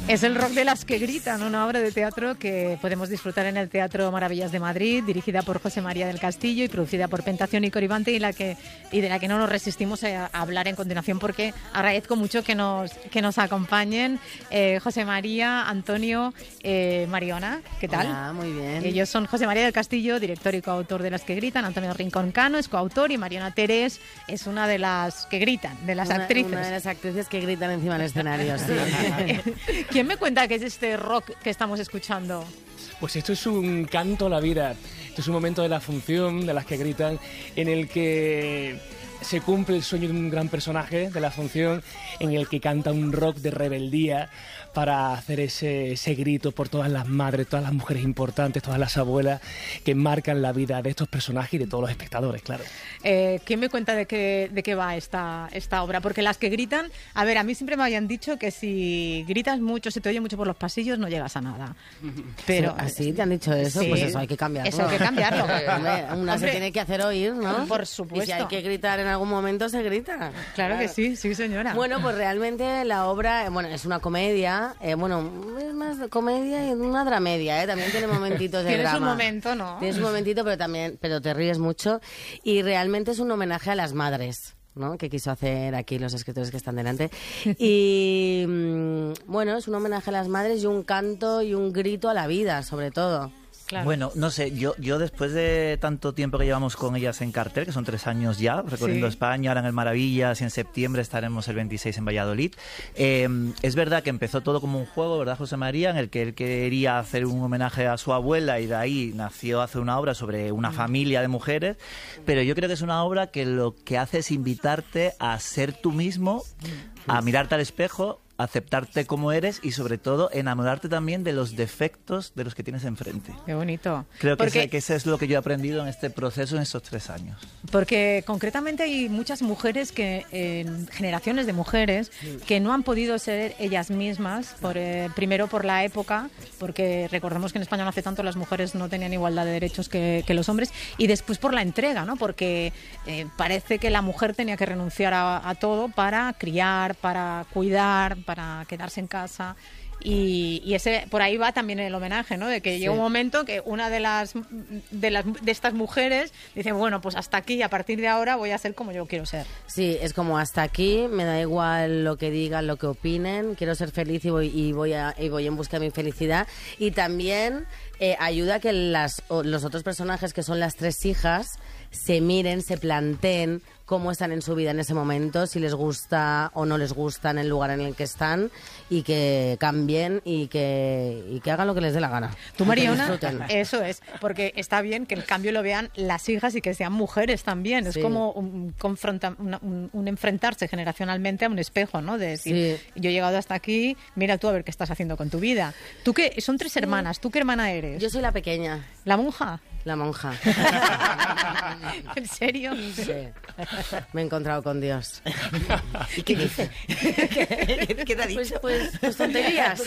Es el rock de las que gritan, una obra de teatro que podemos disfrutar en el Teatro Maravillas de Madrid, dirigida por José María del Castillo y producida por Pentación y Coribante, y de la que no nos resistimos a hablar en continuación, porque agradezco mucho que nos acompañen José María, Antonio, Mariona. ¿Qué tal? Hola, muy bien. Ellos son José María del Castillo, director y coautor de Las que gritan, Antonio Rincón Cano es coautor y Mariona Terés es una de las que gritan, de las actrices. Una de las actrices que gritan encima del escenario, sí. ¿Quién me cuenta qué es este rock que estamos escuchando? Pues esto es un canto a la vida. Esto es un momento de la función, de Las que gritan, en el que se cumple el sueño de un gran personaje de la función, en el que canta un rock de rebeldía para hacer ese grito por todas las madres, todas las mujeres importantes, todas las abuelas que marcan la vida de estos personajes y de todos los espectadores, claro. ¿Quién me cuenta de qué va esta obra? Porque Las que gritan, a ver, a mí siempre me habían dicho que si gritas mucho, se te oye mucho por los pasillos, no llegas a nada. Pero ¿así te han dicho eso? Sí. Pues eso hay que cambiarlo. Eso hay que cambiarlo. Una se tiene que hacer oír, ¿no? Por supuesto. Y si hay que gritar en algún momento, se grita. Claro que sí, sí señora. Bueno, pues realmente la obra, es una comedia, es más de comedia y una dramedia, también tiene momentitos de Tienes drama. un momento, ¿no? Tienes un momentito, pero te ríes mucho, y realmente es un homenaje a las madres, ¿no? Que quiso hacer aquí los escritores que están delante. Y es un homenaje a las madres y un canto y un grito a la vida, sobre todo. Claro. Bueno, no sé, yo después de tanto tiempo que llevamos con ellas en cartel, que son 3 años ya, recorriendo España, ahora en el Maravillas, y en septiembre estaremos el 26 en Valladolid, es verdad que empezó todo como un juego, ¿verdad, José María?, en el que él quería hacer un homenaje a su abuela, y de ahí nació hacer una obra sobre una familia de mujeres, pero yo creo que es una obra que lo que hace es invitarte a ser tú mismo, a mirarte al espejo, aceptarte como eres y sobre todo enamorarte también de los defectos de los que tienes enfrente. Qué bonito. Creo que eso es lo que yo he aprendido en este proceso en estos 3 años. Porque concretamente hay muchas mujeres generaciones de mujeres que no han podido ser ellas mismas, primero por la época, porque recordemos que en España no hace tanto las mujeres no tenían igualdad de derechos que los hombres, y después por la entrega, ¿no? Porque parece que la mujer tenía que renunciar a todo para criar, para cuidar, para quedarse en casa, y ese por ahí va también el homenaje, ¿no? De que llega un momento que una de estas mujeres dice, bueno, pues hasta aquí, a partir de ahora voy a ser como yo quiero ser. Sí, es como hasta aquí, me da igual lo que digan, lo que opinen, quiero ser feliz y voy en busca de mi felicidad. Y también ayuda a que los otros personajes, que son las 3 hijas, se miren, se planteen cómo están en su vida en ese momento, si les gusta o no les gusta en el lugar en el que están, y que cambien y que hagan lo que les dé la gana. Tú, Mariona, eso es, porque está bien que el cambio lo vean las hijas y que sean mujeres también. Es como un enfrentarse generacionalmente a un espejo, ¿no? De decir, yo he llegado hasta aquí, mira tú a ver qué estás haciendo con tu vida. Tú que son 3 hermanas, ¿tú qué hermana eres? Yo soy la pequeña. ¿La monja? La monja. ¿En serio? Sí. Me he encontrado con Dios. ¿Y qué dice? ¿Qué te ha dicho? Pues tonterías.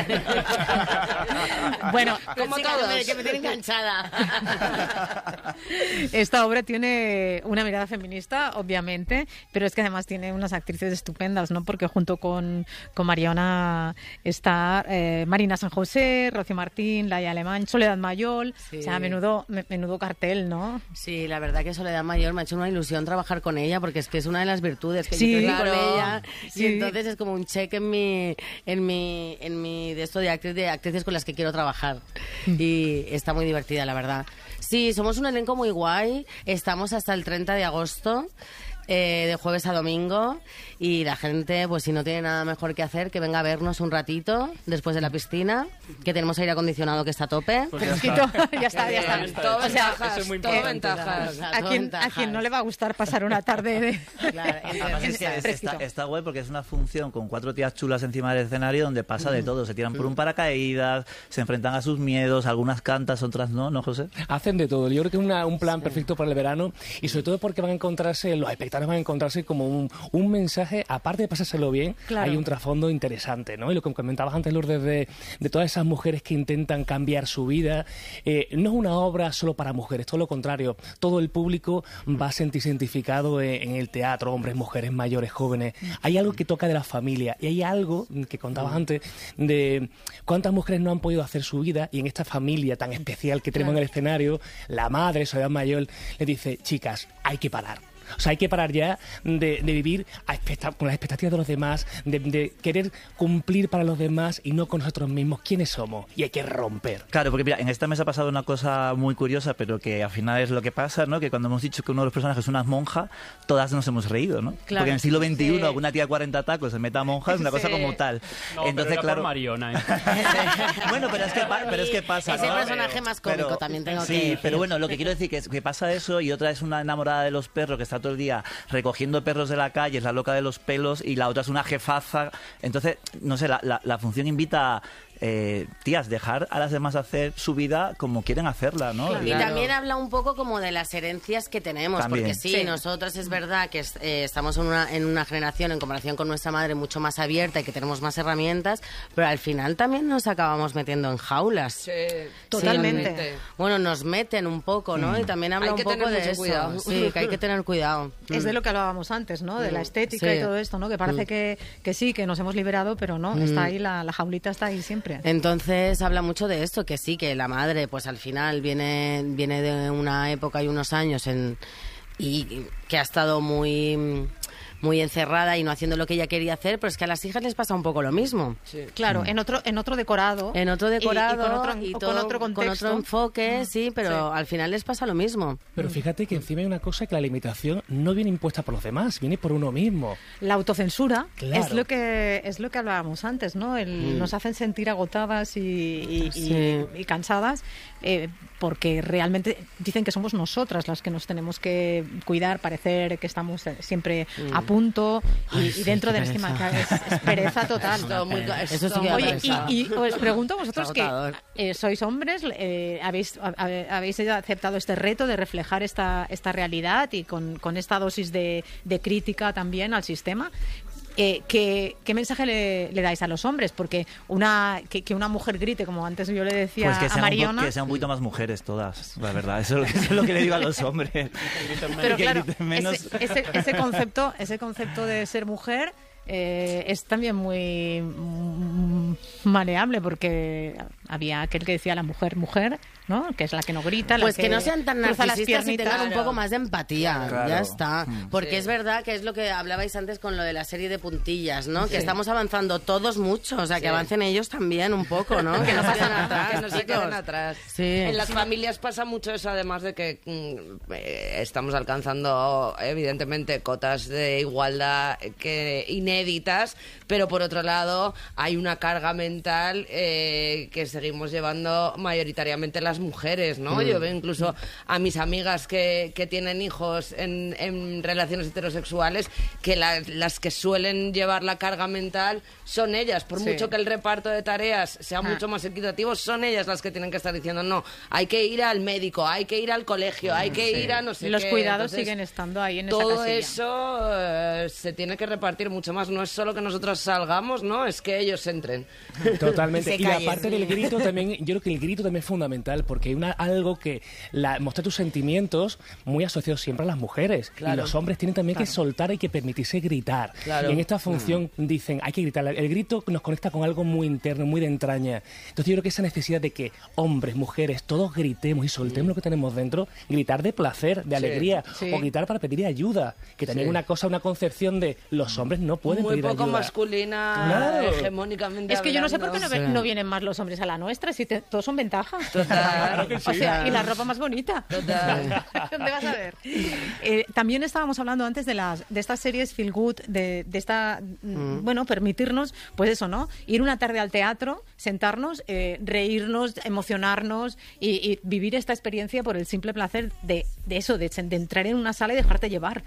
Bueno, como todos. Que me tiene enganchada. Esta obra tiene una mirada feminista, obviamente, pero es que además tiene unas actrices estupendas, ¿no? Porque junto con Mariona está Marina San José, Rocío Martín, Laia Alemán, Soledad Mayol. O sea, menudo cartel, ¿no? Sí, la verdad que Soledad Mayol me ha hecho una ilusión trabajar con ella, porque es que es una de las virtudes que yo tengo con ella. Sí. Y entonces es como un check en mi de esto de actrices con las que quiero trabajar. Y está muy divertida, la verdad. Sí, somos un elenco muy guay. Estamos hasta el 30 de agosto. De jueves a domingo, y la gente, pues si no tiene nada mejor que hacer, que venga a vernos un ratito después de la piscina, que tenemos aire acondicionado que está a tope. Pues ya está. Todo ventajas. ¿A quién no le va a gustar pasar una tarde de... Claro, además es que está guay, porque es una función con 4 tías chulas encima del escenario donde pasa de todo. Se tiran por un paracaídas, se enfrentan a sus miedos, algunas cantas, otras no, ¿no, José? Hacen de todo. Yo creo que es un plan perfecto para el verano, y sobre todo porque van a encontrarse los espectadores espectadores van a encontrarse como un mensaje, aparte de pasárselo bien, hay un trasfondo interesante, ¿no? Y lo que comentabas antes, Lourdes, de todas esas mujeres que intentan cambiar su vida, no es una obra solo para mujeres, todo lo contrario, todo el público va a sentirse identificado en el teatro, hombres, mujeres, mayores, jóvenes. Hay algo que toca de la familia y hay algo que contabas antes de cuántas mujeres no han podido hacer su vida, y en esta familia tan especial que tenemos en el escenario, la madre, Soledad Mayol, le dice: chicas, hay que parar. O sea, hay que parar ya de vivir con las expectativas de los demás, de querer cumplir para los demás y no con nosotros mismos. ¿Quiénes somos? Y hay que romper. Claro, porque mira, en esta mesa ha pasado una cosa muy curiosa, pero que al final es lo que pasa, ¿no? Que cuando hemos dicho que uno de los personajes es una monja, todas nos hemos reído, ¿no? Claro. Porque en el siglo XXI alguna tía 40 tacos se meta monja es una cosa como tal. No, entonces, pero era claro, por Mariona, ¿eh? Bueno, pero es que pasa, Ese ¿no? personaje más cómico también tengo que Sí, decir. pero bueno, lo que quiero decir que pasa eso, y otra es una enamorada de los perros que está todo el día recogiendo perros de la calle, es la loca de los pelos, y la otra es una jefaza. Entonces, no sé, la función invita a tías, dejar a las demás hacer su vida como quieren hacerla, ¿no? Claro. Y también habla un poco como de las herencias que tenemos, También. porque sí, nosotros es verdad que estamos en una generación, en comparación con nuestra madre, mucho más abierta y que tenemos más herramientas, pero al final también nos acabamos metiendo en jaulas. Sí, Totalmente. sí. Bueno, nos meten un poco, ¿no? Y también habla Hay un que poco tener de mucho eso. cuidado. Sí, que hay que tener cuidado. Es de lo que hablábamos antes, ¿no? De la estética Sí. y todo esto, ¿no? Que parece que sí, que nos hemos liberado, pero no, está ahí, la jaulita está ahí siempre. Entonces habla mucho de esto, que sí, que la madre pues al final viene de una época y unos años y que ha estado muy encerrada y no haciendo lo que ella quería hacer, pero es que a las hijas les pasa un poco lo mismo. Sí. Claro, en otro decorado. En otro decorado y todo, con otro contexto. con otro enfoque, sí, pero al final les pasa lo mismo. Pero fíjate que encima hay una cosa, que la limitación no viene impuesta por los demás, viene por uno mismo. La autocensura Claro. es lo que hablábamos antes, ¿no? Nos hacen sentir agotadas y cansadas, porque realmente dicen que somos nosotras las que nos tenemos que cuidar, parecer que estamos siempre a punto y dentro del esquema es pereza total. Eso sí que Oye, pereza. y os pregunto vosotros Es que agotador. sois hombres, habéis aceptado este reto de reflejar esta realidad y con esta dosis de crítica también al sistema. ¿Qué mensaje le dais a los hombres? Porque que una mujer grite, como antes yo le decía Pues que a Mariona... que sean un poquito más mujeres todas, la verdad. Eso es lo que le digo a los hombres. Pero Que claro, griten menos. ese concepto de ser mujer es también muy maleable, porque había aquel que decía la mujer, ¿no? Que es la que no grita, Pues la que no sean tan cruza las narcisistas y tengan un piernitas. poco más de empatía. Claro. Ya está. Porque Sí. es verdad que es lo que hablabais antes con lo de la serie de puntillas, ¿no? Que estamos avanzando todos mucho, o sea, que avancen ellos también un poco, ¿no? Que no pasa nada. Que no se queden atrás. Sí. En las familias pasa mucho eso, además de que estamos alcanzando, evidentemente, cotas de igualdad inéditas, pero por otro lado hay una carga mental que seguimos llevando mayoritariamente las mujeres, ¿no? Yo veo incluso a mis amigas que tienen hijos en relaciones heterosexuales, que las que suelen llevar la carga mental son ellas, por mucho que el reparto de tareas sea mucho más equitativo, son ellas las que tienen que estar diciendo: no, hay que ir al médico, hay que ir al colegio, hay que ir a no sé Los qué. cuidados Entonces, siguen estando ahí en esa todo casilla. eso se tiene que repartir mucho más. No es solo que nosotros salgamos, ¿no? Es que ellos entren. Totalmente. Se Y la callen. parte del grito también, yo creo que el grito también es fundamental, porque hay algo que mostrar tus sentimientos muy asociados siempre a las mujeres. Y los hombres tienen también que soltar y que permitirse gritar. Claro. Y en esta función dicen, hay que gritar. El grito nos conecta con algo muy interno, muy de entraña. Entonces yo creo que esa necesidad de que hombres, mujeres, todos gritemos y soltemos lo que tenemos dentro, gritar de placer, de alegría, Sí. o gritar para pedir ayuda, que también es una concepción de los hombres no pueden Muy pedir poco ayuda. masculina, Claro. hegemónicamente Es que yo no sé por qué hablando. no vienen más los hombres a la nuestra, si todos son ventaja. Total. O sea, y la ropa más bonita. Total. ¿Dónde vas a ver? También estábamos hablando antes de estas series feel good, de esta, bueno, permitirnos, pues eso, ¿no? Ir una tarde al teatro, sentarnos, reírnos, emocionarnos y vivir esta experiencia por el simple placer de eso, de entrar en una sala y dejarte llevar.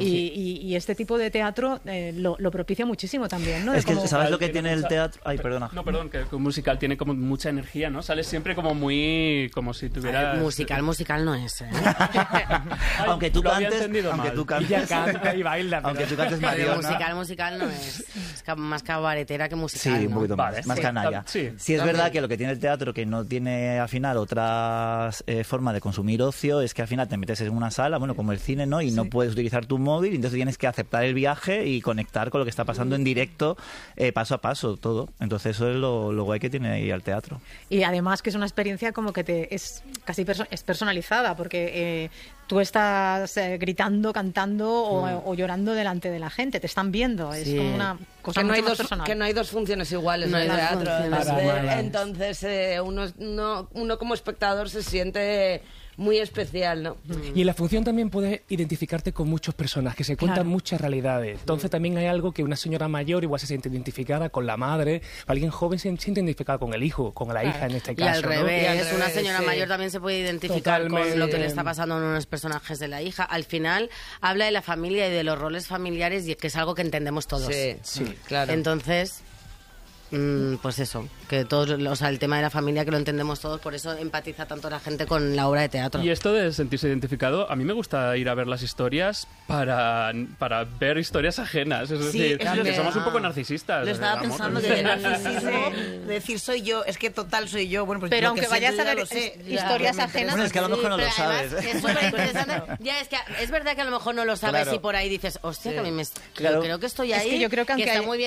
Y este tipo de teatro lo propicia muchísimo también, ¿no? Es que, Como- ¿sabes lo que Tiene tiene el mucha- teatro? Ay, perdona. No, perdón, que un musical tiene como mucha mucha energía, ¿no? Sales siempre como muy... como si tuvieras... Musical no es, ¿eh? Aunque tú lo había cantes, entendido aunque mal. tú cantes, Ella canta y baila. pero- aunque tú cantes Mariona. Musical no es. Es más cabaretera que musical, Sí, un ¿no? poquito Vale. más Sí. canalla. Sí, Sí, es también. verdad que lo que tiene el teatro, que no tiene al final otras formas de consumir ocio, es que al final te metes en una sala, bueno, como el cine, ¿no? Y no puedes utilizar tu móvil, y entonces tienes que aceptar el viaje y conectar con lo que está pasando en directo, paso a paso, todo. Entonces eso es lo guay que tiene ahí al teatro. Y además que es una experiencia como que es casi es personalizada, porque tú estás gritando, cantando o llorando delante de la gente, te están viendo, es Sí. como una cosa Que no, hay mucho más dos, personal. que no hay dos funciones iguales No en hay el dos teatro. funciones Entonces, uno como espectador se siente muy especial, ¿no? Y en la función también puedes identificarte con muchos personajes, se cuentan Claro. muchas realidades. Entonces también hay algo que una señora mayor igual se siente identificada con la madre, alguien joven se siente identificada con el hijo, con la hija en este Y caso. al ¿no? revés, Y al una revés, señora sí. mayor también se puede identificar Totalmente. con lo que le está pasando a unos personajes de la hija. Al final habla de la familia y de los roles familiares, y que es algo que entendemos todos. Sí, claro. Entonces, pues eso, que todos, o sea, el tema de la familia que lo entendemos todos, por eso empatiza tanto la gente con la obra de teatro. Y esto de sentirse identificado, a mí me gusta ir a ver las historias para ver historias ajenas. Es Sí, decir, es lo que que- somos un poco narcisistas. Lo estaba Vamos. pensando, que el narcisismo, decir soy yo, es que total soy yo. Bueno, pues Pero lo aunque que vayas siento a ya ver lo sé. historias Ya, ajenas, Bueno, es que a lo mejor no pero lo sabes. además es súper interesante. Ya, es que es verdad que a lo mejor no lo sabes Claro. y por ahí dices, hostia, que a mí me... Claro. Yo creo que estoy Es ahí, que yo creo que aunque está hay- muy bien